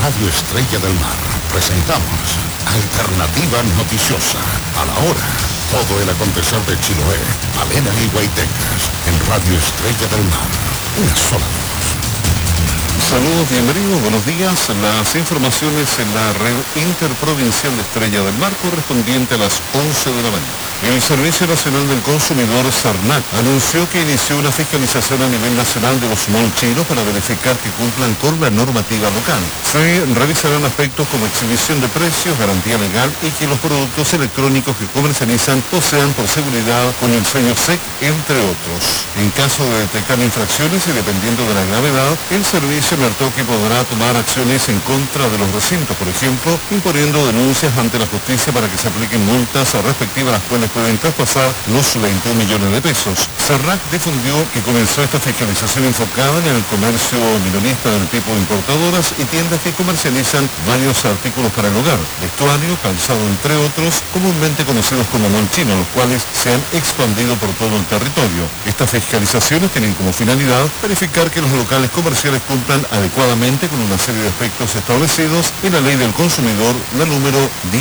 Radio Estrella del Mar presentamos Alternativa Noticiosa. A la hora, todo el acontecer de Chiloé, Palena y Guaitecas, en Radio Estrella del Mar. Una sola voz. Saludos, bienvenidos, buenos días. Las informaciones en la red interprovincial de Estrella del Mar correspondiente a las 11 de la mañana. El Servicio Nacional del Consumidor, SARNAC, anunció que inició una fiscalización a nivel nacional de los malls chinos para verificar que cumplan con la normativa local. Se revisarán aspectos como exhibición de precios, garantía legal y que los productos electrónicos que comercializan posean por seguridad con el sello SEC, entre otros. En caso de detectar infracciones y dependiendo de la gravedad, el servicio alertó que podrá tomar acciones en contra de los recintos, por ejemplo, imponiendo denuncias ante la justicia para que se apliquen multas respectivas a las cuales pueden traspasar los 21 millones de pesos. SARNAC difundió que comenzó esta fiscalización enfocada en el comercio minorista del tipo de importadoras y tiendas que comercializan varios artículos para el hogar, vestuario, calzado, entre otros, comúnmente conocidos como mall chino, los cuales se han expandido por todo el territorio. Estas fiscalizaciones tienen como finalidad verificar que los locales comerciales cumplan adecuadamente con una serie de aspectos establecidos en la Ley del Consumidor, la número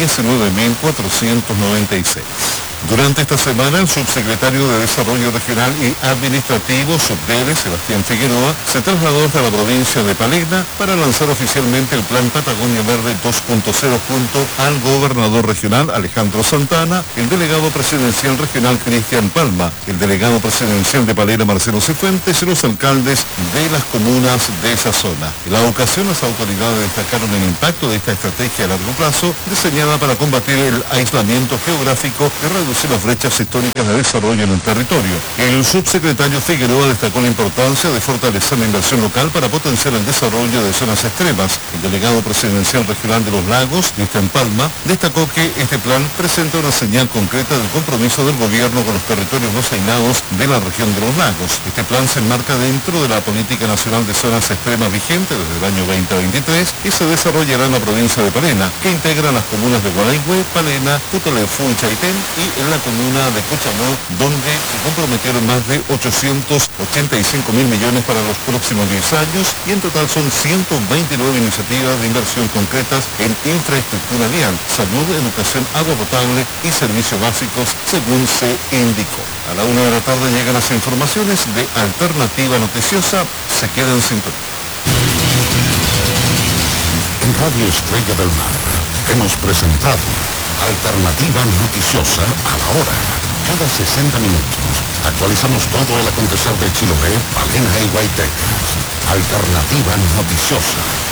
19.496. Durante esta semana, el subsecretario de Desarrollo Regional y Administrativo, SUBDERE, Sebastián Figueroa, se trasladó hasta la provincia de Palena para lanzar oficialmente el Plan Patagonia Verde 2.0 junto al gobernador regional Alejandro Santana, el delegado presidencial regional Cristian Palma, el delegado presidencial de Palena Marcelo Cifuentes y los alcaldes de las comunas de esa zona. En la ocasión, las autoridades destacaron el impacto de esta estrategia a largo plazo diseñada para combatir el aislamiento geográfico y reducir las brechas históricas de desarrollo en el territorio. El subsecretario Figueroa destacó la importancia de fortalecer la inversión local para potenciar el desarrollo de zonas extremas. El delegado presidencial regional de los Lagos, Cristian Palma, destacó que este plan presenta una señal concreta del compromiso del gobierno con los territorios rosainados de la región de los Lagos. Este plan se enmarca dentro de la política nacional de zonas extremas vigente desde el año 2023 y se desarrollará en la provincia de Palena, que integra las comunas de Gualeguay, Palena, Putoleufú y Chaitén, y en la comuna de Cochamó, donde se comprometieron más de 885.000 millones para los próximos 10 años y en total son 129 iniciativas de inversión concretas en infraestructura vial, salud, educación, agua potable y servicios básicos, según se indicó. A la 1 de la tarde llegan las informaciones de Alternativa Noticiosa. Se quedan en sintonía. En Radio Estrella del Mar hemos presentado Alternativa Noticiosa a la hora. Cada 60 minutos actualizamos todo el acontecer de Chiloé, Palena y Guaitecas. Alternativa Noticiosa.